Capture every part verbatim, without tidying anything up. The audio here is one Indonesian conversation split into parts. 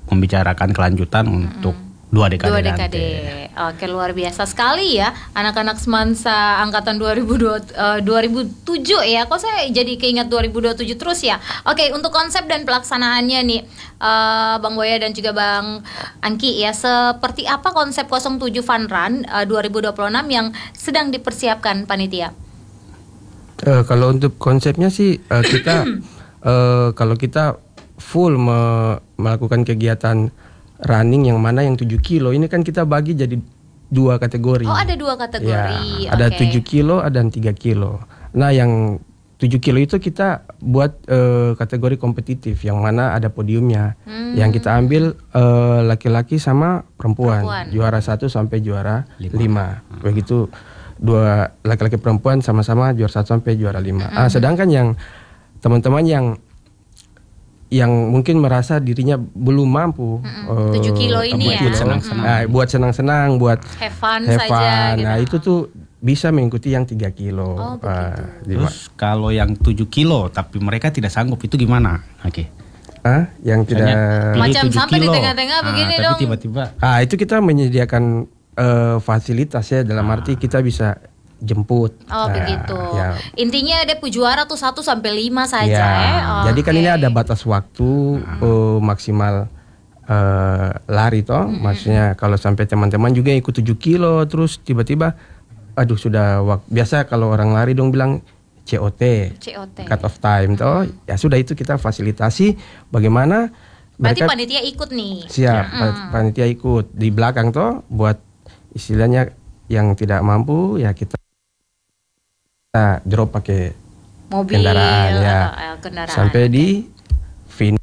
membicarakan kelanjutan hmm. untuk dua dekade. Dua dekade. Oke, luar biasa sekali ya anak-anak Semansa angkatan dua ribu dua, uh, dua ribu tujuh ya. Kok saya jadi keingat dua ribu dua puluh tujuh terus ya. Oke, untuk konsep dan pelaksanaannya nih uh, Bang Boya dan juga Bang Angki ya, seperti apa konsep nol tujuh Fun Run uh, dua ribu dua puluh enam yang sedang dipersiapkan panitia? Uh, kalau untuk konsepnya sih uh, kita uh, kalau kita full me- melakukan kegiatan running yang mana yang tujuh kilo ini kan kita bagi jadi dua kategori. Oh, ada dua kategori. Ya, ada okay. tujuh kilo, ada tiga kilo. Nah, yang tujuh kilo itu kita buat uh, kategori kompetitif yang mana ada podiumnya. Hmm. Yang kita ambil uh, laki-laki sama perempuan. perempuan. Juara satu sampai juara lima. lima. Hmm. Begitu dua laki-laki perempuan sama-sama juara satu sampai juara lima. Hmm. Ah, sedangkan yang teman-teman yang yang mungkin merasa dirinya belum mampu uh, tujuh kilo ini ya, kilo, senang-senang. Nah, buat senang-senang, buat have fun, have fun. saja gitu. Nah, itu tuh bisa mengikuti yang tiga kilo. Oh, uh, Terus kalau yang tujuh kilo tapi mereka tidak sanggup itu gimana? Oke. Okay. Ah, yang tidak macam sampai di tengah-tengah nah, begini tapi dong. Tiba-tiba. Ah, itu kita menyediakan uh, fasilitas ya dalam ah. arti kita bisa jemput. Oh, nah, begitu. Ya. Intinya ada juara tuh satu sampai lima saja ya. ya. Oh, jadi kan okay. ini ada batas waktu hmm. uh, maksimal uh, lari toh. Hmm. Maksudnya kalau sampai teman-teman juga ikut tujuh kilo terus tiba-tiba aduh sudah wak- biasa kalau orang lari dong bilang C O T. C O T. Cut off time toh. Ya sudah itu kita fasilitasi bagaimana berarti mereka panitia ikut nih. Siap, hmm. panitia ikut di belakang toh buat istilahnya yang tidak mampu ya kita kita drop pakai mobil kendaraan ya uh, kendaraan. Sampai di finish.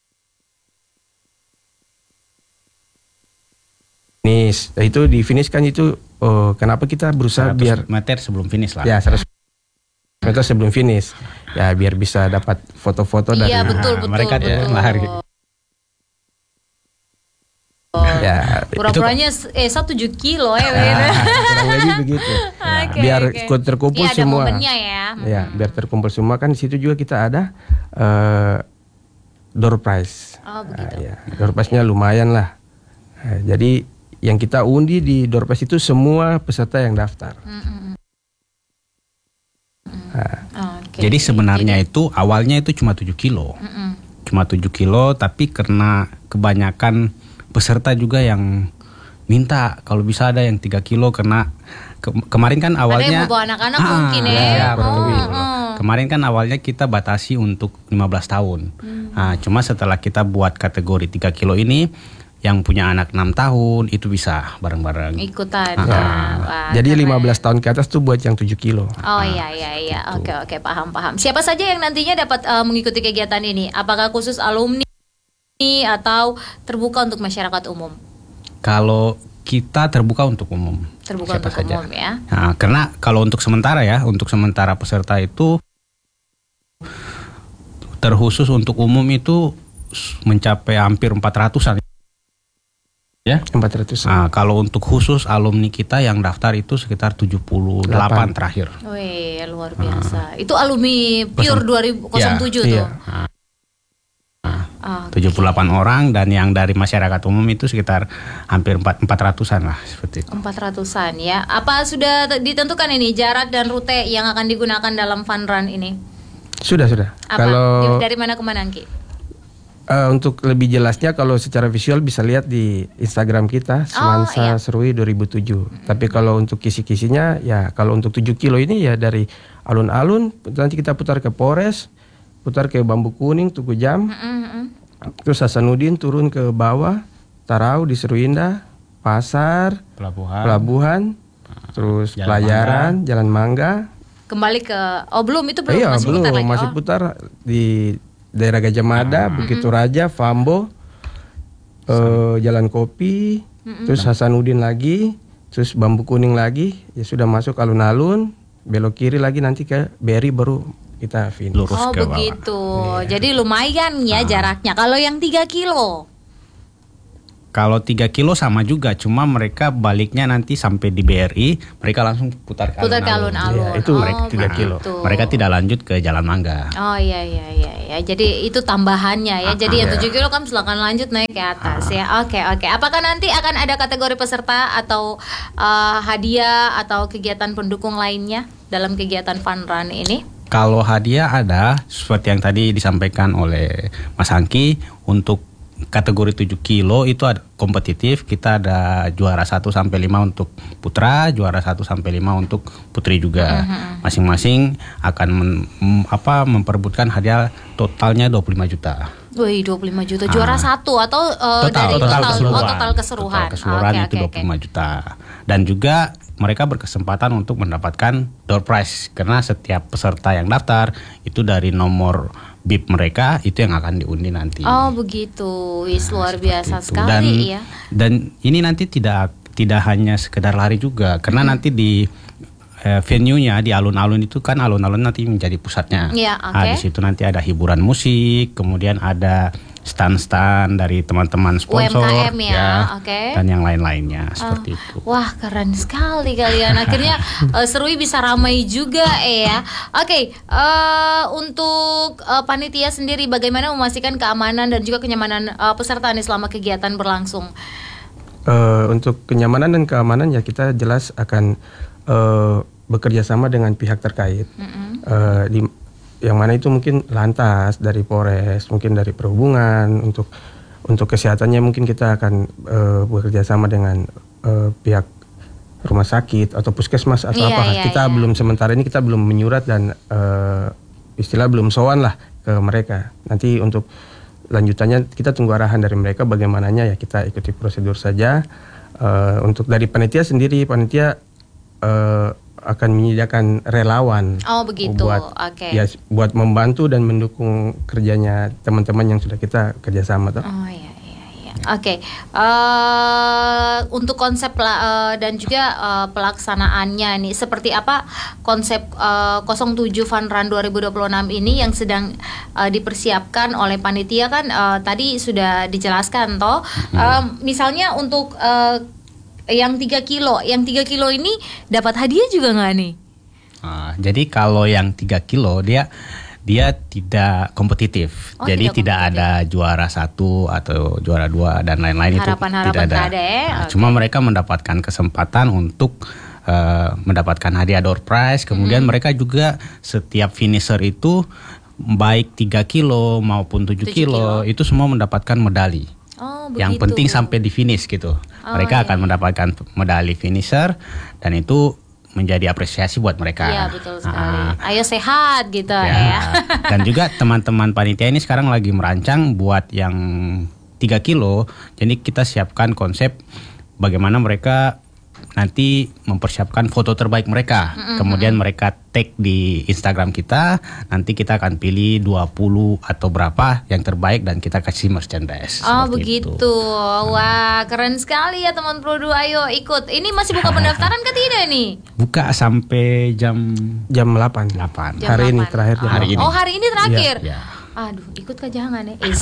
Itu di finish kan itu oh, kenapa kita berusaha biar meter sebelum finish lah. Ya seratus meter sebelum finish. Ya biar bisa dapat foto-foto dari iya, betul, betul, mereka betul. lari. Oh. Ya, pura-puranya eh satu tujuh kilo ya, nah, kurang lebih begitu. Ya, okay, biar okay. terkumpul ya, semua. ada momennya ya. Ya, hmm. biar terkumpul semua kan di situ juga kita ada uh, door prize. Oh, begitu. Nah, ya, door prize-nya lumayan lah. Nah, jadi yang kita undi di door prize itu semua peserta yang daftar. Hmm. Nah. Okay. Jadi sebenarnya jadi, itu awalnya itu cuma tujuh kilo. Hmm. Cuma tujuh kilo tapi karena kebanyakan peserta juga yang minta kalau bisa ada yang tiga kilo karena ke, kemarin kan awalnya ada yang mau bawa anak-anak ah, mungkin ya, ya oh, oh, oh. Kemarin kan awalnya kita batasi untuk lima belas tahun. hmm. Nah, cuma setelah kita buat kategori tiga kilo ini yang punya anak enam tahun itu bisa bareng-bareng ikutan. Ah, ya. Wah, jadi lima belas tahun ke atas tuh buat yang tujuh kilo. Oh iya iya iya. Oke oke paham paham. Siapa saja yang nantinya dapat uh, mengikuti kegiatan ini? Apakah khusus alumni atau terbuka untuk masyarakat umum? Kalau kita terbuka untuk umum. Terbuka siapa untuk saja. umum ya. Nah, karena kalau untuk sementara ya, untuk sementara peserta itu terkhusus untuk umum itu mencapai hampir empat ratusan. Ya, empat ratus. Nah, kalau untuk khusus alumni kita yang daftar itu sekitar tujuh puluh delapan terakhir. Wih, luar biasa. Nah. Itu alumni Pure dua ribu tujuh ya, tuh. Iya. Nah. Oh, tujuh puluh delapan okay. orang dan yang dari masyarakat umum itu sekitar hampir empat ratusan lah seperti itu. empat ratusan ya. Apa sudah ditentukan ini jarak dan rute yang akan digunakan dalam fun run ini? Sudah, sudah. Apa? Kalau dari mana ke mana, Ki? Uh, untuk lebih jelasnya kalau secara visual bisa lihat di Instagram kita Semansa oh, iya. Serui dua ribu tujuh. Mm-hmm. Tapi kalau untuk kisi-kisinya ya kalau untuk tujuh kilo ini ya dari alun-alun nanti kita putar ke Polres, putar ke Bambu Kuning, Tugu Jam. Mm-hmm. Terus Hasanuddin turun ke bawah, Tarau di Seruindah, Pasar, Pelabuhan, Pelabuhan nah, terus Jalan Pelayaran, Mangga. Jalan Mangga. Kembali ke oh belum itu belum iya, masih belum, putar lagi. Masih oh. putar di daerah Gajah Mada, nah. Bukit Raja, Fambo, uh, Jalan Kopi, mm-hmm. terus Hasanuddin lagi, terus Bambu Kuning lagi, ya sudah masuk alun-alun, belok kiri lagi nanti ke Beri baru kita finish. Lurus oh ke begitu. Iya. Jadi lumayan ya ah. jaraknya. Kalau yang tiga kilo Kalau tiga kilo sama juga, cuma mereka baliknya nanti sampai di B R I, mereka langsung putar ke Putar ke alun-alun. Ya, itu Oh, mereka tiga kilo. begitu. Mereka tidak lanjut ke Jalan Mangga. Oh iya iya iya ya. Jadi itu tambahannya ya. Ah, Jadi yang iya. tujuh kilo kan silakan lanjut naik ke atas ya. Oke oke. Apakah nanti akan ada kategori peserta atau uh, hadiah atau kegiatan pendukung lainnya dalam kegiatan fun run ini? Kalau hadiah ada, seperti yang tadi disampaikan oleh Mas Angki, untuk kategori tujuh kilo itu ada kompetitif, kita ada juara satu sampai lima untuk putra, juara satu sampai lima untuk putri juga. Uh-huh. Masing-masing akan men, m, apa memperebutkan hadiah totalnya dua puluh lima juta. Wih, dua puluh lima juta juara Ah. satu atau uh, Total, dari total total keseluruhan. oh, total keseluruhan. Total keseluruhan Oke, itu oke, dua puluh lima juta. Dan juga mereka berkesempatan untuk mendapatkan door prize karena setiap peserta yang daftar itu dari nomor B I P mereka itu yang akan diundi nanti. Oh begitu, wis luar Seperti biasa itu. sekali dan, ya. Dan ini nanti tidak tidak hanya sekedar lari juga, karena Hmm. nanti di eh, venue-nya di alun-alun itu kan alun-alun nanti menjadi pusatnya. Iya, Nah, oke. di situ nanti ada hiburan musik, kemudian ada stand-stand dari teman-teman sponsor, U M K M ya, oke. dan yang lain-lainnya seperti Ah, itu. Wah keren sekali kalian. Akhirnya uh, Serui bisa ramai juga eh ya. Oke, eh, untuk uh, panitia sendiri bagaimana memastikan keamanan dan juga kenyamanan uh, peserta nih selama kegiatan berlangsung? Eh, untuk kenyamanan dan keamanan ya kita jelas akan eh, bekerja sama dengan pihak terkait. Mm-mm. Eh, di yang mana itu mungkin lantas dari Polres, mungkin dari perhubungan, untuk untuk kesehatannya mungkin kita akan eh, bekerja sama dengan eh, pihak rumah sakit atau puskesmas atau Iya, apa. iya, Kita iya. belum, sementara ini kita belum menyurat dan eh, istilah belum sowan lah ke mereka. Nanti untuk lanjutannya kita tunggu arahan dari mereka bagaimananya, ya kita ikuti prosedur saja. Eh, untuk dari panitia sendiri, panitia eh, akan menyediakan relawan. Oh begitu, buat oke. ya buat membantu dan mendukung kerjanya teman-teman yang sudah kita kerjasama tuh. Oh iya iya iya. Oke. Eh, untuk konsep la- eh, dan juga eh, pelaksanaannya nih seperti apa konsep eh, nol tujuh Fun Run dua ribu dua puluh enam ini yang sedang eh, dipersiapkan oleh panitia kan eh, tadi sudah dijelaskan toh. Eh, misalnya untuk eh, yang tiga kilo, yang tiga kilo ini dapat hadiah juga nggak nih? Ah, jadi kalau yang tiga kilo dia dia tidak kompetitif. Oh, jadi tidak tidak, kompetitif. ada juara satu atau juara dua dan lain-lain itu Harapan-harapan tidak ada. tak ada, ya? Nah, Oke. Cuma mereka mendapatkan kesempatan untuk eh, mendapatkan hadiah door prize. Kemudian Mm-hmm. mereka juga setiap finisher itu baik tiga kilo maupun tujuh tujuh kilo, kilo. itu semua mendapatkan medali. Oh, Yang begitu. penting sampai di finish gitu. Oh, mereka iya, akan iya. mendapatkan medali finisher dan itu menjadi apresiasi buat mereka. Iya betul sekali. Ah, Ayo sehat gitu ya. ya. Dan juga teman-teman panitia ini sekarang lagi merancang buat yang tiga kilo. Jadi kita siapkan konsep bagaimana mereka nanti mempersiapkan foto terbaik mereka. Kemudian mereka tag di Instagram kita. Nanti kita akan pilih dua puluh atau berapa yang terbaik dan kita kasih merchandise. Oh Seperti begitu. itu. Wah keren sekali ya teman Produ. Ayo ikut. Ini masih buka pendaftaran ke tidak nih? Buka sampai jam Jam delapan. delapan. Jam Hari ini delapan. terakhir jam Oh, Hari ini. Oh hari ini terakhir. Iya. Aduh, ikut kah jangan ya? Is.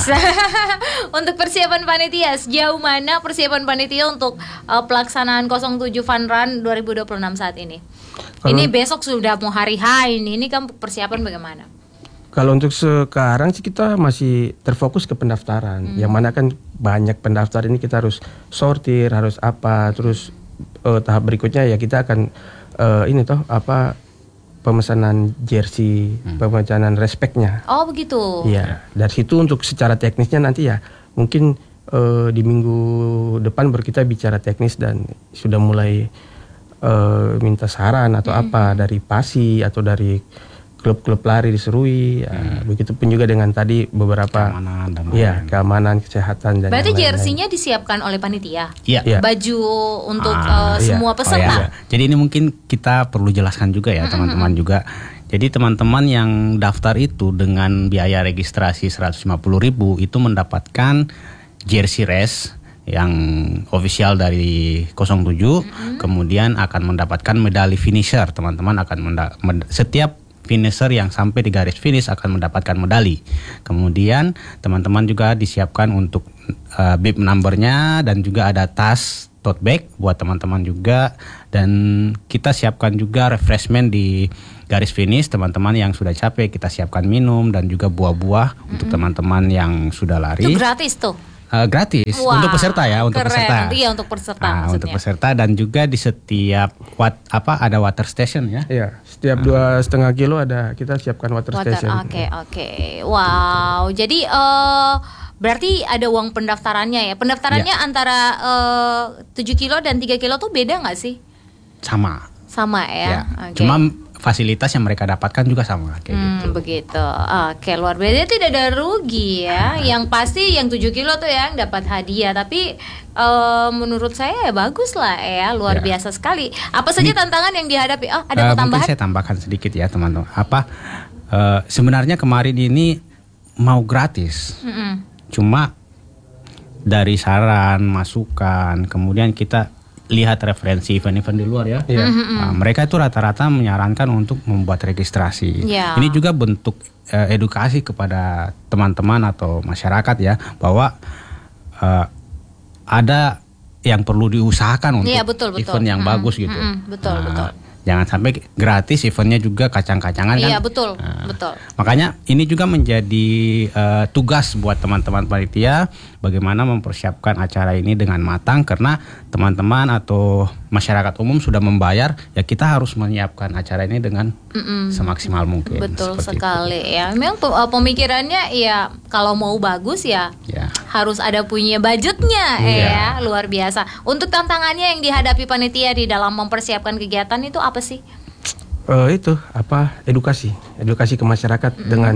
Untuk persiapan panitia, sejauh mana persiapan panitia untuk uh, pelaksanaan nol tujuh Fun Run dua ribu dua puluh enam saat ini? Kalau- Ini besok sudah mau hari H ini. Ini kan persiapan bagaimana? Kalau untuk sekarang sih kita masih terfokus ke pendaftaran. Yang mana kan banyak pendaftar ini kita harus sortir, harus apa, terus eh, tahap berikutnya ya kita akan eh, ini toh apa pemesanan jersey, pemesanan respectnya. Oh begitu. Iya, dari situ untuk secara teknisnya nanti ya mungkin eh, di minggu depan baru kita bicara teknis dan sudah mulai eh, minta saran atau apa dari Pasi atau dari klub-klub lari di Serui. Ya, begitupun juga dengan tadi beberapa Keamanan dan iya lain-lain. keamanan, kesehatan dan Berarti yang lain-lain. jersinya disiapkan oleh panitia. Iya. Iya. Baju untuk Ah, uh, iya. semua Oh, peserta. ya. Jadi ini mungkin kita perlu jelaskan juga ya teman-teman juga. Jadi teman-teman yang daftar itu dengan biaya registrasi seratus lima puluh ribu itu mendapatkan jersey race yang official dari nol tujuh. Kemudian akan mendapatkan medali finisher. Teman-teman akan menda- mend- setiap finisher yang sampai di garis finish akan mendapatkan medali. Kemudian teman-teman juga disiapkan untuk uh, bib numbernya dan juga ada tas tote bag buat teman-teman juga, dan kita siapkan juga refreshment di garis finish. Teman-teman yang sudah capek kita siapkan minum dan juga buah-buah mm-hmm. untuk teman-teman yang sudah lari. Itu gratis tuh. Uh, gratis. Wah, untuk peserta ya, untuk keren. peserta. Iya, untuk peserta. Nah, untuk peserta, dan juga di setiap wat, apa ada water station ya. Iya, setiap dua setengah kilo ada kita siapkan water, water station. Oke, okay, oke. Okay. Wow. Jadi uh, berarti ada uang pendaftarannya ya. Pendaftarannya ya. Antara uh, tujuh kilo dan tiga kilo tuh beda nggak sih? Sama. Sama ya. ya. Okay. Cuma fasilitas yang mereka dapatkan juga sama kayak hmm, gitu. Begitu. Oke, luar biasa, tidak ada rugi ya. Yang pasti yang tujuh kilo tuh yang dapat hadiah, tapi uh, menurut saya ya bagus lah ya, luar ya. biasa sekali. Apa saja Ini, tantangan yang dihadapi? Oh, ada uh, tambahan? Mungkin saya tambahkan sedikit ya, teman-teman. Apa uh, sebenarnya kemarin ini mau gratis. Mm-hmm. Cuma dari saran, masukan, kemudian kita lihat referensi event-event di luar ya. Yeah. Mm-hmm. Nah, mereka itu rata-rata menyarankan untuk membuat registrasi. Yeah. Ini juga bentuk uh, edukasi kepada teman-teman atau masyarakat ya, bahwa uh, ada yang perlu diusahakan untuk yeah, betul, betul. event yang mm-hmm. bagus gitu. Mm-hmm. Betul, nah, betul. Jangan sampai gratis, eventnya juga kacang-kacangan kan. Iya betul, nah, betul. Makanya ini juga menjadi uh, tugas buat teman-teman panitia, bagaimana mempersiapkan acara ini dengan matang, karena teman-teman atau masyarakat umum sudah membayar, ya kita harus menyiapkan acara ini dengan Mm-mm. semaksimal mungkin. Betul sekali itu. Ya. Memang pemikirannya ya kalau mau bagus ya, ya. harus ada punya budgetnya ya. ya, luar biasa. Untuk tantangannya yang dihadapi panitia di dalam mempersiapkan kegiatan itu apa sih? Uh, itu apa edukasi, edukasi ke masyarakat mm-hmm. dengan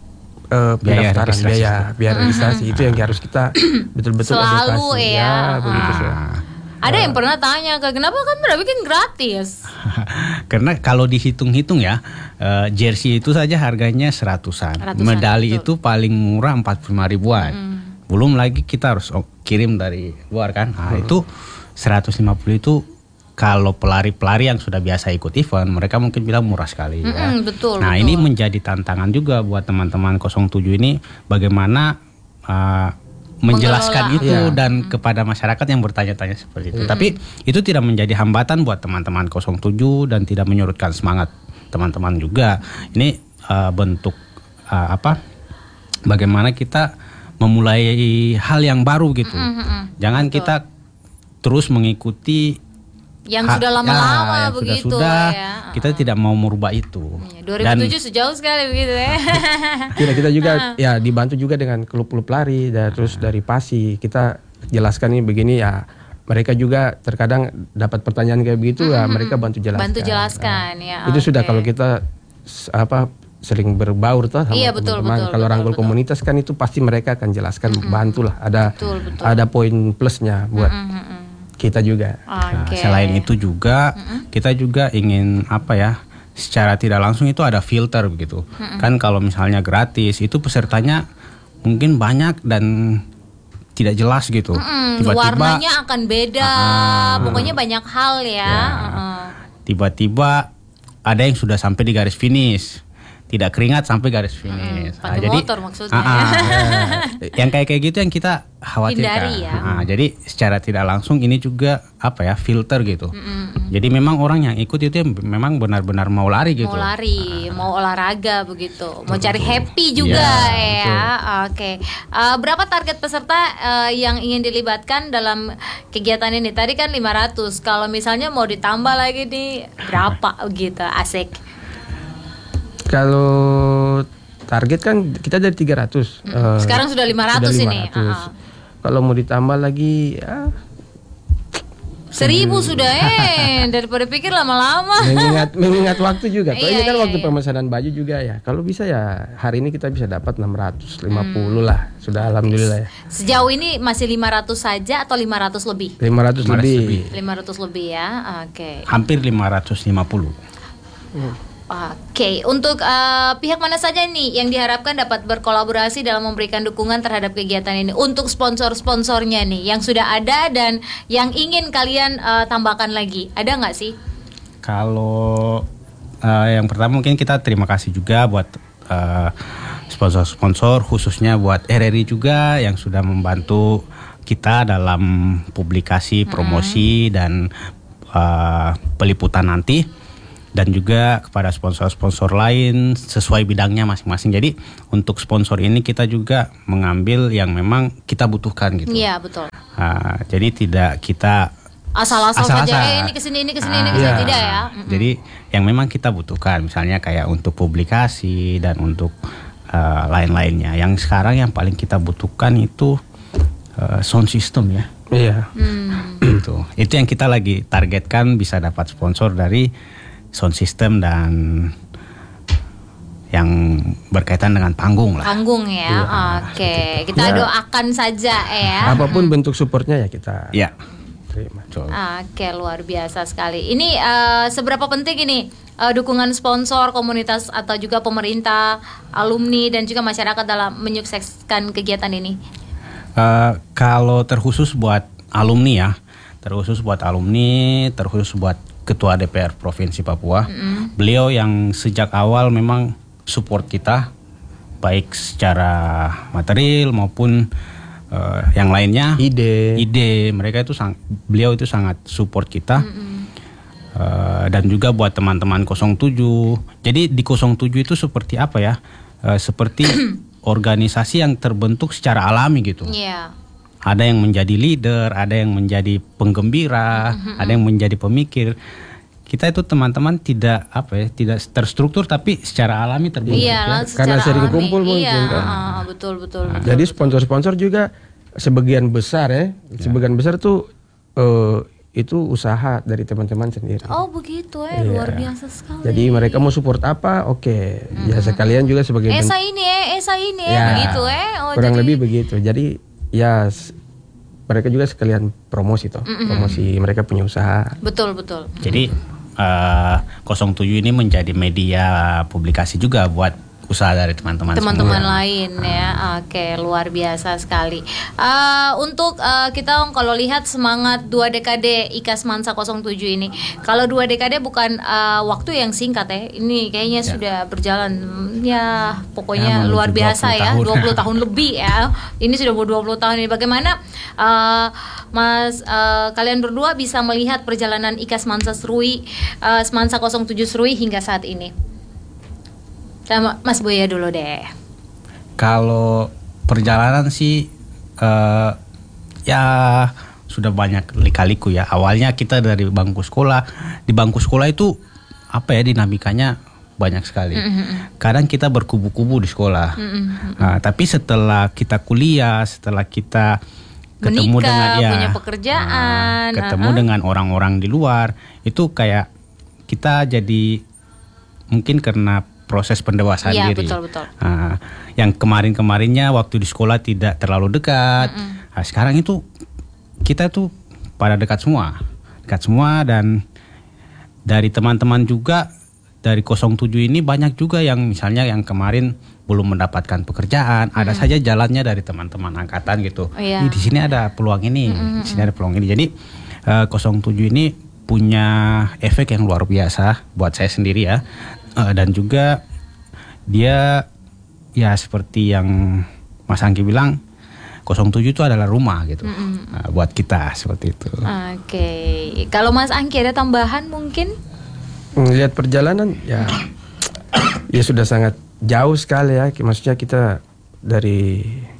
uh, pendaftaran biaya biaya registrasi mm-hmm. itu yang harus kita betul-betul selalu edukasi. ya. ya begitu ah. so. Ada yang pernah tanya ke kenapa kan udah bikin gratis? Karena kalau dihitung-hitung ya, uh, jersey itu saja harganya seratusan, seratusan medali betul. Itu paling murah empat puluh lima ribuan. Mm. Belum lagi kita harus kirim dari luar kan, nah, mm. itu seratus lima puluh itu. Kalau pelari-pelari yang sudah biasa ikut event, mereka mungkin bilang murah sekali ya. Mm-hmm, betul, nah betul. Ini menjadi tantangan juga buat teman-teman nol tujuh ini, bagaimana uh, menjelaskan Mengelola. itu ya. dan mm-hmm. kepada masyarakat yang bertanya-tanya seperti itu. Mm-hmm. Tapi itu tidak menjadi hambatan buat teman-teman nol tujuh dan tidak menyurutkan semangat teman-teman juga. Ini uh, bentuk uh, apa? Bagaimana kita memulai hal yang baru gitu. Mm-hmm. Jangan betul. kita terus mengikuti yang ha, sudah lama-lama ya, begitu sudah, ya. Kita tidak mau merubah itu. Ya, dua ribu tujuh Dan, sejauh sekali begitu ya. Kita kita juga ya dibantu juga dengan klub-klub lari dan terus dari Pasi. Kita jelaskan ini begini ya. Mereka juga terkadang dapat pertanyaan kayak begitu mm-hmm. ya, mereka bantu jelaskan. Bantu jelaskan nah, ya. Itu okay. sudah kalau kita apa sering berbaur tuh sama iya, betul, teman-teman. betul, Kalau betul, rangkul betul. komunitas kan itu pasti mereka akan jelaskan, mm-hmm. bantulah. Ada betul, betul. ada poin plusnya buat mm-hmm. kita juga. Okay. Nah, selain itu juga mm-hmm. kita juga ingin apa ya, secara tidak langsung itu ada filter begitu. Mm-hmm. Kan kalau misalnya gratis itu pesertanya mungkin banyak dan tidak jelas gitu. Mm-hmm. Tiba-tiba warnanya akan beda, uh, pokoknya banyak hal ya. ya. Uh-uh. Tiba-tiba ada yang sudah sampai di garis finish, tidak keringat sampai garis finish. Hmm, nah, jadi motor maksudnya. Uh, uh, ya. Yang kayak kayak gitu yang kita khawatirkan. Ya. Nah, jadi secara tidak langsung ini juga apa ya, filter gitu. Mm-hmm. Jadi memang orang yang ikut itu memang benar-benar mau lari gitu. Mau lari, uh, mau olahraga begitu, mau cari happy juga ya. ya. Oke. Okay. Uh, berapa target peserta uh, yang ingin dilibatkan dalam kegiatan ini? Tadi kan lima ratus. Kalau misalnya mau ditambah lagi nih berapa gitu? Asik. Kalau target kan kita dari tiga ratus. Hmm. Sekarang uh, sudah lima ratus, sudah lima ratus ini. Uh-huh. Kalau mau ditambah lagi ya seribu sudah eh daripada pikir lama-lama. Mengingat mengingat waktu juga. Kalau iya, ini kan iya, waktu iya. pemesanan baju juga ya. Kalau bisa ya hari ini kita bisa dapat enam ratus lima puluh hmm. lah. Sudah alhamdulillah ya. Sejauh ini masih lima ratus saja atau lima ratus lebih? lima ratus lebih. lima ratus lebih ya. Oke. Okay. Hampir lima ratus lima puluh. Hmm. Oke, okay. Untuk uh, pihak mana saja nih yang diharapkan dapat berkolaborasi dalam memberikan dukungan terhadap kegiatan ini? Untuk sponsor-sponsornya nih yang sudah ada dan yang ingin kalian uh, tambahkan lagi, ada nggak sih? Kalau uh, yang pertama mungkin kita terima kasih juga buat uh, sponsor-sponsor, khususnya buat R R I juga yang sudah membantu kita dalam publikasi, promosi, mm-hmm. dan uh, peliputan nanti, dan juga kepada sponsor-sponsor lain sesuai bidangnya masing-masing. Jadi untuk sponsor ini kita juga mengambil yang memang kita butuhkan gitu. Iya, betul. Uh, jadi tidak kita asal-asal, asal-asal saja, eh ini kesini, ini kesini, uh, ini kesini, iya. tidak ya. Mm-hmm. Jadi yang memang kita butuhkan, misalnya kayak untuk publikasi dan untuk uh, lain-lainnya. Yang sekarang yang paling kita butuhkan itu uh, sound system ya. Iya. Hmm. Itu, itu yang kita lagi targetkan bisa dapat sponsor dari sound system dan yang berkaitan dengan panggung lah. Panggung ya, Iya, oke. Kita ya. doakan saja ya. Apapun hmm. bentuk supportnya ya kita. Ya. Terima. Oke, luar biasa sekali. Ini uh, seberapa penting ini uh, dukungan sponsor, komunitas atau juga pemerintah, alumni dan juga masyarakat dalam menyukseskan kegiatan ini? Uh, kalau terkhusus buat alumni ya, terkhusus buat alumni, terkhusus buat Ketua D P R Provinsi Papua, mm-hmm. beliau yang sejak awal memang support kita, baik secara material maupun Uh, yang lainnya, ide, ide mereka itu sang, beliau itu sangat support kita, mm-hmm. uh, dan juga buat teman-teman nol tujuh. Jadi di nol tujuh itu seperti apa ya? Uh, seperti organisasi yang terbentuk secara alami gitu. Yeah. Ada yang menjadi leader, ada yang menjadi penggembira, mm-hmm. ada yang menjadi pemikir. Kita itu teman-teman tidak apa ya, tidak terstruktur tapi secara alami terbentuk. Iya, ya. Karena sering alami. kumpul mungkin. Iya, kan. uh, betul betul. Nah, betul jadi betul. sponsor-sponsor juga sebagian besar ya, ya. sebagian besar tuh uh, itu usaha dari teman-teman sendiri. Oh begitu ya, iya. luar biasa sekali. Jadi mereka mau support apa, oke. Okay. Mm-hmm. Ya sekalian juga sebagai Esa ini ya, Esa ini ya, ya begitu ya. Oh, kurang jadi... lebih begitu. Jadi ya mereka juga sekalian promosi toh, mm-hmm. promosi mereka punya usaha. Betul betul. Jadi uh, nol tujuh ini menjadi media publikasi juga buat usaha dari teman-teman teman-teman semua. lain ya. Oke, luar biasa sekali. Uh, untuk uh, kita kalau lihat semangat dua dekade IKAS Mansa nol tujuh ini, kalau dua dekade bukan uh, waktu yang singkat ya. Ini kayaknya ya. sudah berjalan ya pokoknya ya, luar biasa ya, tahun. dua puluh tahun lebih ya. Ini sudah dua puluh tahun ini. Bagaimana uh, Mas uh, kalian berdua bisa melihat perjalanan IKAS Mansa Serui, uh, Mansa nol tujuh Serui hingga saat ini? Sama Mas Buya dulu deh. Kalau perjalanan sih uh, ya sudah banyak lika-liku ya. Awalnya kita dari bangku sekolah, di bangku sekolah itu apa ya dinamikanya banyak sekali. Mm-hmm. Kadang kita berkubu-kubu di sekolah. Mm-hmm. Nah, tapi setelah kita kuliah, setelah kita ketemu menikah, dengan ya punya pekerjaan, nah, ketemu uh-huh. dengan orang-orang di luar, itu kayak kita jadi mungkin karena proses pendewasaan ya, diri. Betul, betul. Nah, yang kemarin-kemarinnya waktu di sekolah tidak terlalu dekat. Mm-mm. Nah, sekarang itu kita tuh pada dekat semua, dekat semua dan dari teman-teman juga dari nol tujuh ini banyak juga yang misalnya yang kemarin belum mendapatkan pekerjaan, mm-hmm. ada saja jalannya dari teman-teman angkatan gitu. Oh, iya. Di sini ada peluang ini, mm-hmm. di sini ada peluang ini. Jadi uh, nol tujuh ini punya efek yang luar biasa buat saya sendiri ya. Uh, dan juga dia ya seperti yang Mas Angki bilang nol tujuh itu adalah rumah gitu. Mm-hmm. uh, buat kita seperti itu. Oke, okay. Kalau Mas Angki ada tambahan mungkin? Lihat perjalanan ya, ya sudah sangat jauh sekali ya. Maksudnya kita dari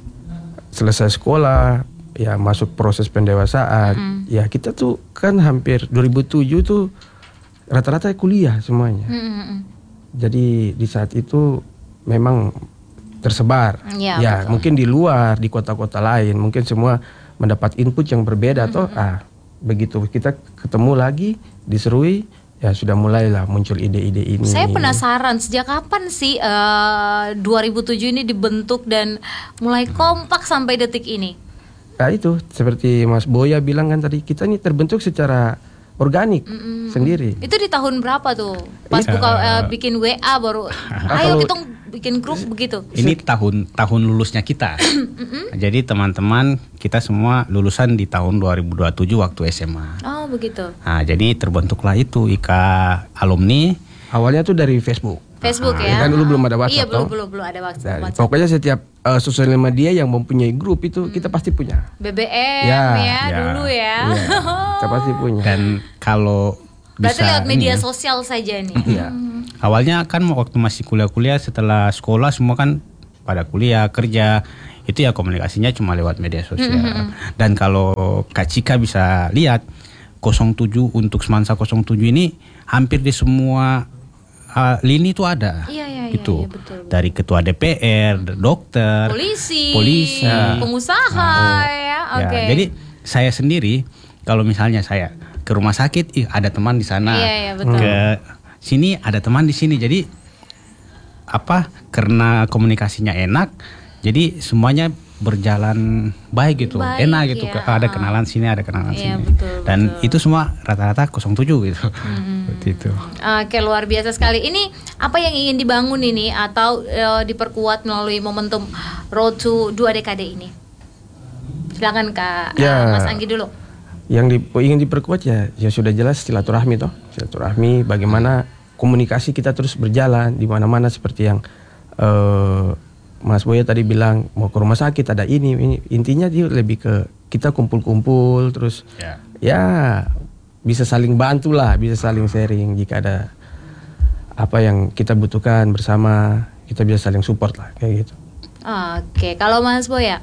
selesai sekolah ya masuk proses pendewasaan. Mm-hmm. Ya kita tuh kan hampir dua ribu tujuh tuh rata-rata kuliah semuanya. Mm-hmm. Jadi di saat itu memang tersebar, ya, ya mungkin di luar di kota-kota lain, mungkin semua mendapat input yang berbeda. Mm-hmm. Toh, ah begitu kita ketemu lagi di Serui, ya sudah mulailah muncul ide-ide ini. Saya penasaran sejak kapan sih uh, dua ribu tujuh ini dibentuk dan mulai kompak sampai detik ini? Nah itu seperti Mas Boya bilang kan tadi, kita ini terbentuk secara organik mm-hmm. sendiri. Itu di tahun berapa tuh? Pas uh, buka uh, bikin W A baru. Ayo kita bikin grup begitu. Ini tahun tahun lulusnya kita. Mm-hmm. Jadi teman-teman kita semua lulusan di tahun dua ribu dua puluh tujuh waktu S M A. Oh begitu. Nah, jadi terbentuklah itu I K A alumni. Awalnya tuh dari Facebook. Facebook nah, ya. Kan dulu belum ada WhatsApp. Iya belum toh? belum belum ada WhatsApp. Dari, WhatsApp. Pokoknya setiap uh, sosial media yang mempunyai grup itu kita pasti punya. B B M Ya, ya, ya. dulu ya. Iya, kita pasti punya. Dan kalau Berarti bisa lewat media ini ya, sosial saja nih. Iya. awalnya kan waktu masih kuliah-kuliah, setelah sekolah semua kan pada kuliah, kerja, itu ya komunikasinya cuma lewat media sosial. Dan kalau Kak Cika bisa lihat nol tujuh untuk Semansa nol tujuh ini hampir di semua uh, lini itu ada. Iya, iya, iya, gitu. iya, betul, betul. Dari ketua D P R, dokter, Polisi, polisi, pengusaha Nah, ya. ya, Oke. jadi saya sendiri kalau misalnya saya ke rumah sakit, ih ada teman di sana. Iya, iya, betul. Ke sini ada teman di sini. Jadi apa? Karena komunikasinya enak, jadi semuanya berjalan baik gitu, Baik, enak gitu. ya. Ada kenalan sini, ada kenalan Iya, sini. betul, Dan betul. itu semua rata-rata nol tujuh gitu. Seperti itu. Oke, luar biasa sekali. Ini apa yang ingin dibangun ini atau eh, diperkuat melalui momentum Road to dua dekade ini? Silakan Kak Ya. eh, Mas Anggi dulu. Yang di, ingin diperkuat ya, ya sudah jelas silaturahmi toh. Silaturahmi, bagaimana komunikasi kita terus berjalan di mana-mana seperti yang eh, Mas Boya tadi bilang mau ke rumah sakit ada ini, ini. Intinya dia lebih ke kita kumpul-kumpul terus Ya. ya bisa saling bantu lah, bisa saling sharing jika ada apa yang kita butuhkan bersama, kita bisa saling support lah kayak gitu. Oke, kalau Mas Boya?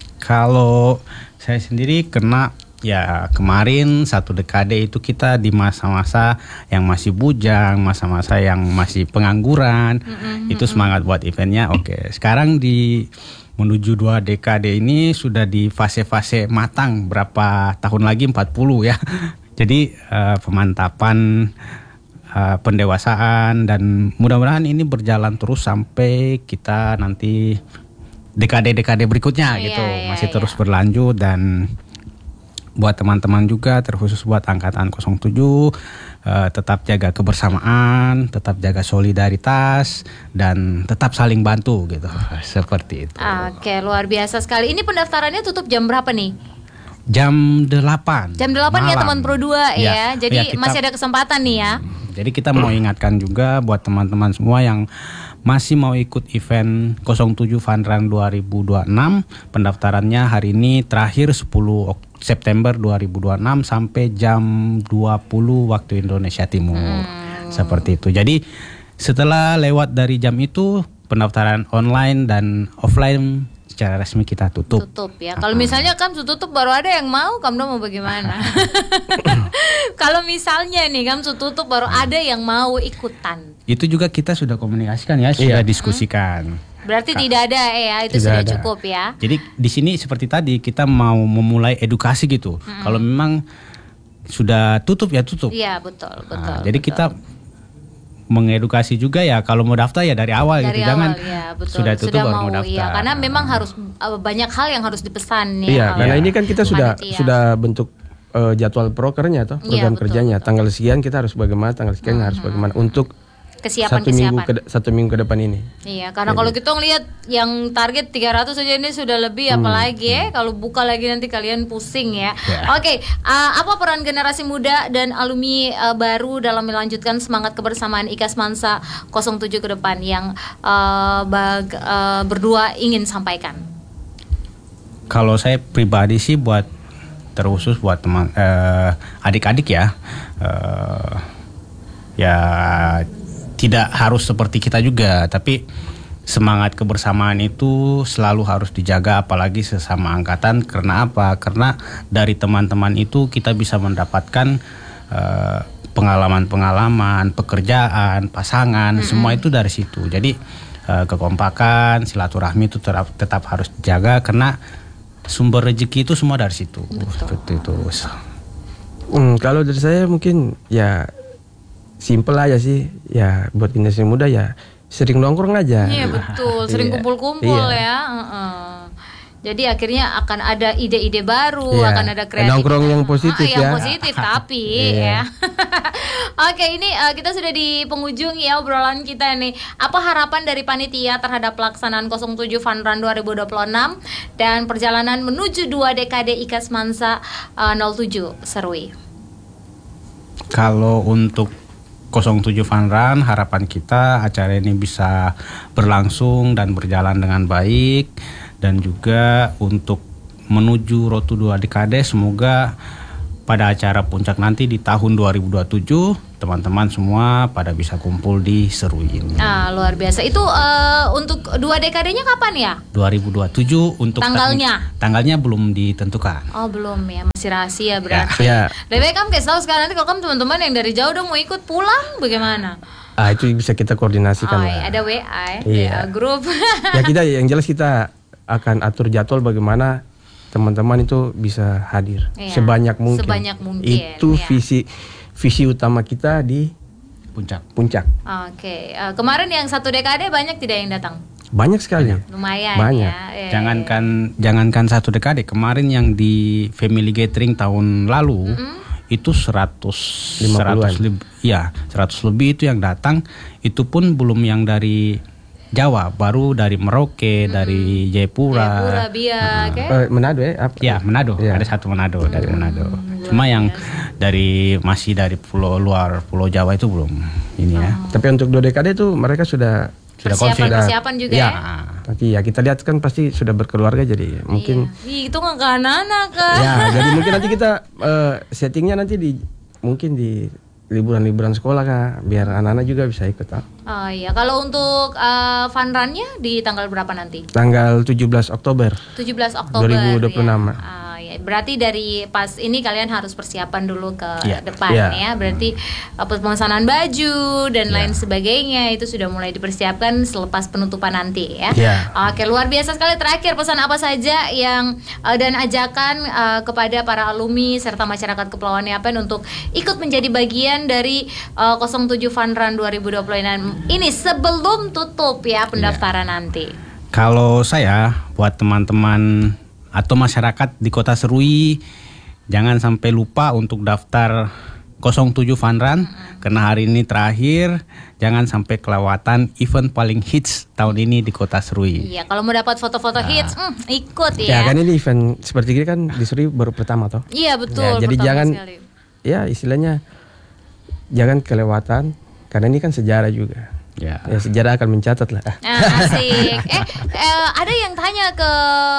Kalau saya sendiri kena ya kemarin satu dekade itu kita di masa-masa yang masih bujang, masa-masa yang masih pengangguran, mm-hmm. itu semangat buat eventnya. Oke, sekarang di menuju dua dekade ini sudah di fase-fase matang, berapa tahun lagi empat puluh ya. Jadi uh, pemantapan, uh, pendewasaan, dan mudah-mudahan ini berjalan terus sampai kita nanti dekade-dekade berikutnya Iya, gitu, iya, masih iya. terus berlanjut. Dan buat teman-teman juga, terkhusus buat angkatan nol tujuh, uh, tetap jaga kebersamaan, tetap jaga solidaritas, dan tetap saling bantu gitu. Seperti itu. Oke, luar biasa sekali. Ini pendaftarannya tutup jam berapa nih? Jam delapan. Jam delapan ya malam. teman Pro dua ya. Ya, Jadi ya, kita- masih ada kesempatan nih ya. Jadi kita mau ingatkan juga buat teman-teman semua yang masih mau ikut event nol tujuh Fun Run dua ribu dua puluh enam, pendaftarannya hari ini terakhir sepuluh September dua ribu dua puluh enam sampai jam dua puluh waktu Indonesia Timur. Hmm. Seperti itu. Jadi setelah lewat dari jam itu, pendaftaran online dan offline secara resmi kita tutup. Tutup ya. Kalau misalnya kan tutup baru ada yang mau, kamu mau bagaimana? Kalau misalnya nih kamu tutup baru ada yang mau ikutan. Itu juga kita sudah komunikasikan ya, sudah Iya. diskusikan. Berarti tidak ada ya, itu Tidak sudah ada. cukup ya. Jadi di sini seperti tadi kita mau memulai edukasi gitu. Kalau memang sudah tutup ya tutup. Iya, betul, betul. Nah, jadi betul. kita mengedukasi juga ya, kalau mau daftar ya dari awal dari gitu. awal Jangan ya, betul. sudah tutup baru mau iya, daftar. karena memang harus uh, banyak hal yang harus dipesan ya. Iya, kalau karena ini kan kita sudah panitia. sudah bentuk eh, jadwal prokernya atau Iya, program betul, kerjanya. betul. Tanggal sekian kita harus bagaimana, tanggal sekian harus bagaimana untuk kesiapan satu minggu kesiapan. ke de- satu minggu ke depan ini. Iya, karena kalau kita ngelihat yang target tiga ratus aja ini sudah lebih, apalagi ya kalau buka lagi nanti kalian pusing ya. Ya. Oke, uh, apa peran generasi muda dan alumni uh, baru dalam melanjutkan semangat kebersamaan I K A S Mansa nol tujuh ke depan yang uh, bag, uh, berdua ingin sampaikan? Kalau saya pribadi sih buat terkhusus buat teman eh, adik-adik ya, eh, ya tidak harus seperti kita juga, tapi semangat kebersamaan itu selalu harus dijaga, apalagi sesama angkatan. Karena apa? Karena dari teman-teman itu kita bisa mendapatkan eh, pengalaman-pengalaman, pekerjaan, pasangan, mm-hmm. semua itu dari situ. Jadi eh, kekompakan, silaturahmi itu tetap, tetap harus dijaga, karena sumber rezeki itu semua dari situ. Seperti itu. Hmm, kalau dari saya mungkin ya simple aja sih, ya buat generasi muda ya sering nongkrong aja. Iya betul, sering Iya. kumpul-kumpul Iya. ya. Heeh. Jadi akhirnya akan ada ide-ide baru, Iya. akan ada kreatif. Nongkrong yang positif Ah, yang ya. positif tapi Iya. ya. Oke, ini uh, kita sudah di penghujung ya obrolan kita nih. Apa harapan dari panitia terhadap pelaksanaan nol tujuh Fun Run dua ribu dua puluh enam dan perjalanan menuju dua dekade I K A S Mansa uh, nol tujuh, Serwi? Kalau untuk nol tujuh Fun Run, harapan kita acara ini bisa berlangsung dan berjalan dengan baik, dan juga untuk menuju Road to dua dekade, semoga pada acara puncak nanti di tahun dua ribu dua puluh tujuh teman-teman semua pada bisa kumpul di Serui ini. Ah, luar biasa. Itu uh, untuk dua dekadenya kapan ya? dua ribu dua puluh tujuh untuk tanggalnya. Ta- tanggalnya belum ditentukan. Oh, belum ya, masih rahasia berarti. Ya. Lebih baik kamu kasih tahu sekarang, nanti kalau kamu teman-teman yang dari jauh dong mau ikut pulang bagaimana? Ah, itu bisa kita koordinasikan. Oh, lah. iya, ada W A, Iya. ya, grup. Ya kita yang jelas kita akan atur jadwal bagaimana teman-teman itu bisa hadir Iya, sebanyak mungkin. sebanyak mungkin, Itu iya. visi visi utama kita di Puncak. puncak. Oke, uh, kemarin yang satu dekade banyak tidak yang datang? Banyak sekali. Lumayan Banyak. ya. Eh, Jangankan jangankan satu dekade, kemarin yang di family gathering tahun lalu Mm-hmm. itu seratus lima puluhan. seratus lebih, ya seratus lebih itu yang datang, itu pun belum yang dari Jawa, baru dari Merauke, dari Jayapura. Jayapura, Biak, ya. Eh, Manado ya? Apa? Ya, Manado. Ya. Ada satu Manado dari Manado. Cuma yang dari masih dari pulau luar Pulau Jawa itu belum ini ya. Tapi untuk dua dekade itu mereka sudah Sudah Persiapan, konflik. persiapan juga ya. ya. Nanti ya kita lihat kan pasti sudah berkeluarga jadi mungkin Iya. Ih, itu nggak ke anak-anak kan? ya jadi mungkin nanti kita eh, settingnya nanti di mungkin di liburan-liburan sekolah kah biar anak-anak juga bisa ikut. ah. Oh iya, kalau untuk uh, fun run-nya di tanggal berapa nanti? Tanggal tujuh belas Oktober. tujuh belas Oktober dua ribu dua puluh enam. ya. Ah, ya. Berarti dari pas ini kalian harus persiapan dulu ke Iya. depan Iya. ya. Berarti uh, pemesanan baju dan Iya. lain sebagainya itu sudah mulai dipersiapkan selepas penutupan nanti ya. Iya. Oke, luar biasa sekali. Terakhir, pesan apa saja yang uh, dan ajakan uh, kepada para alumni serta masyarakat Kepulauan Yapen untuk ikut menjadi bagian dari uh, nol tujuh Fun Run dua ribu dua puluh enam ini sebelum tutup ya pendaftaran nanti. Kalau saya buat teman-teman atau masyarakat di Kota Serui, jangan sampai lupa untuk daftar nol tujuh Fun Run, karena hari ini terakhir. Jangan sampai kelewatan event paling hits tahun ini di Kota Serui. Iya, kalau mau dapat foto-foto hits, mm, ikut Ya ya. kan ini event seperti ini kan di Serui baru pertama toh. Iya betul. Ya, jadi pertama jangan sekali. ya istilahnya jangan kelewatan karena ini kan sejarah juga. Ya. Ya sejarah akan mencatat lah. Nah, asik. Eh, eh, ada yang tanya ke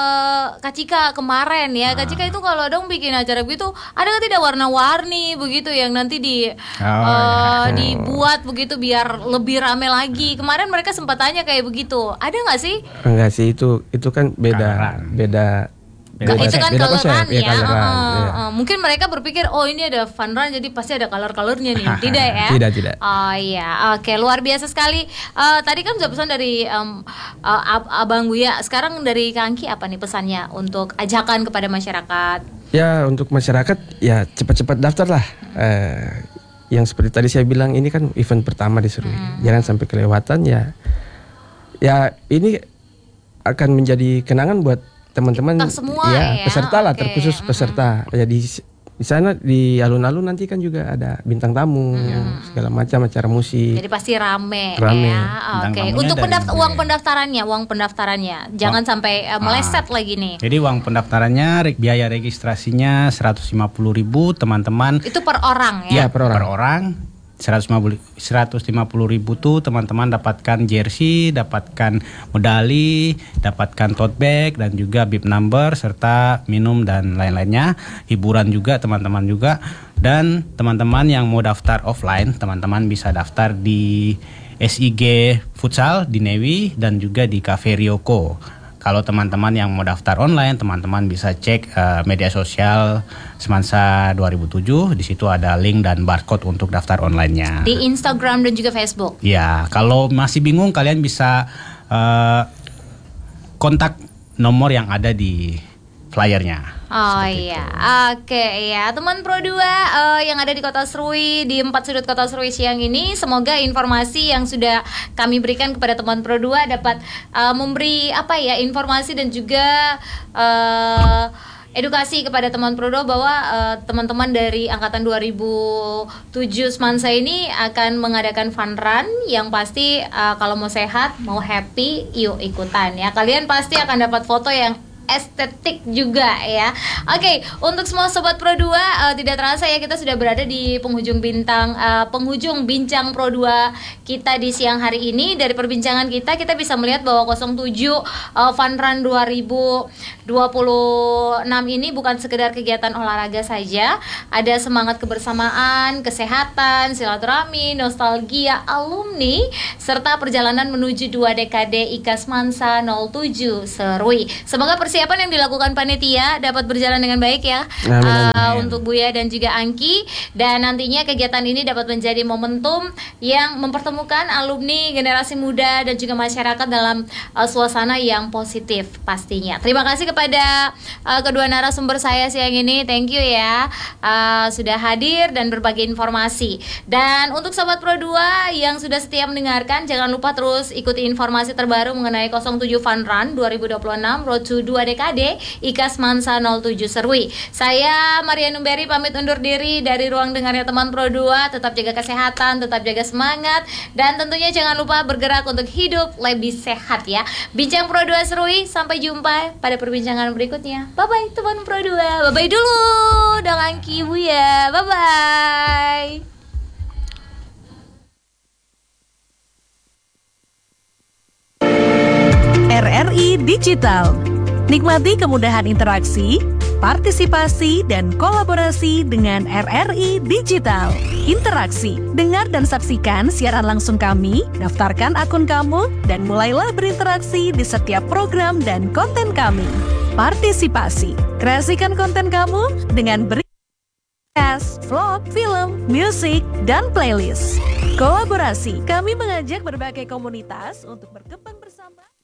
Kak Cika kemarin ya. Kak Cika itu kalau dong bikin acara begitu, ada nggak tidak warna-warni begitu yang nanti di eh, dibuat begitu biar lebih rame lagi. Kemarin mereka sempat tanya kayak begitu. Ada nggak sih? Enggak sih itu itu kan beda Coloran. beda Nggak, itu kan beda coloran konsep, ya. coloran, Uh, iya. uh, mungkin mereka berpikir oh ini ada fun run jadi pasti ada color-colornya nih. Tidak ya? Tidak, tidak. Oh iya, oke, luar biasa sekali. Uh, tadi kan sudah pesan dari um, uh, Ab- Abang Buya. Sekarang dari Kangki apa nih pesannya untuk ajakan kepada masyarakat? Ya untuk masyarakat ya cepat-cepat daftar lah. Eh, yang seperti tadi saya bilang ini kan event pertama di Serui. Hmm. Jangan sampai kelewatan ya. Ya ini akan menjadi kenangan buat teman-teman Kita semua ya, ya, peserta lah, oke. terkhusus peserta. Ya di di sana di alun-alun nanti kan juga ada bintang tamu segala macam acara musik. Jadi pasti rame, Rame. ya. Bintang Oke. tamunya Untuk dari pendaft- mana uang ya? pendaftarannya, uang pendaftarannya jangan sampai uh, meleset lagi nih. Jadi uang pendaftarannya, re- biaya registrasinya seratus lima puluh ribu teman-teman. Itu per orang ya. Ya, per orang. Per orang seratus lima puluh seratus lima puluh ribu tuh teman-teman dapatkan jersey, dapatkan medali, dapatkan tote bag dan juga bib number serta minum dan lain-lainnya, hiburan juga teman-teman juga. Dan teman-teman yang mau daftar offline, teman-teman bisa daftar di S I G Futsal di Newi dan juga di Cafe Ryoko. Kalau teman-teman yang mau daftar online, teman-teman bisa cek uh, media sosial Semansa dua ribu tujuh. Di situ ada link dan barcode untuk daftar online-nya. Di Instagram dan juga Facebook. Ya, kalau masih bingung kalian bisa uh, kontak nomor yang ada di flyernya. Oh iya, oke ya teman Pro dua uh, yang ada di Kota Serui, di empat sudut Kota Serui siang ini, semoga informasi yang sudah kami berikan kepada teman Pro dua dapat uh, memberi apa ya informasi dan juga uh, edukasi kepada teman Pro dua bahwa uh, teman-teman dari angkatan dua ribu tujuh Semansa ini akan mengadakan fun run yang pasti uh, kalau mau sehat, mau happy, yuk ikutan ya. Kalian pasti akan dapat foto yang estetik juga ya. Oke, untuk semua sobat Pro dua, uh, tidak terasa ya kita sudah berada di penghujung bintang uh, penghujung bincang Pro dua kita di siang hari ini. Dari perbincangan kita kita bisa melihat bahwa nol tujuh uh, Fun Run dua ribu dua puluh enam ini bukan sekedar kegiatan olahraga saja, ada semangat kebersamaan, kesehatan, silaturahmi, nostalgia alumni serta perjalanan menuju dua dekade IKAS Mansa nol tujuh Serui. Semoga persiapan yang dilakukan panitia dapat berjalan dengan baik ya. Amin, uh, amin. Untuk Buya dan juga Angki, dan nantinya kegiatan ini dapat menjadi momentum yang mempertemukan alumni, generasi muda dan juga masyarakat dalam uh, suasana yang positif pastinya. Terima kasih kepada uh, kedua narasumber saya siang ini. Thank you ya uh, sudah hadir dan berbagi informasi. Dan untuk sobat Pro dua yang sudah setia mendengarkan, jangan lupa terus ikuti informasi terbaru mengenai nol tujuh Fun Run dua ribu dua puluh enam Road to dua dekade IKAS Mansa nol tujuh Serui. Saya Maria Numberi pamit undur diri dari ruang dengarnya teman Pro dua. Tetap jaga kesehatan, tetap jaga semangat, dan tentunya jangan lupa bergerak untuk hidup lebih sehat ya. Bincang Pro dua Serui, sampai jumpa pada perbincangan berikutnya. Bye bye teman Pro dua. Bye bye dulu Dang Angki, Buya. Bye bye. R R I Digital. Nikmati kemudahan interaksi, partisipasi, dan kolaborasi dengan R R I Digital. Interaksi, dengar dan saksikan siaran langsung kami, daftarkan akun kamu, dan mulailah berinteraksi di setiap program dan konten kami. Partisipasi, kreasikan konten kamu dengan beri vlog, film, musik, dan playlist. Kolaborasi, kami mengajak berbagai komunitas untuk berkembang bersama.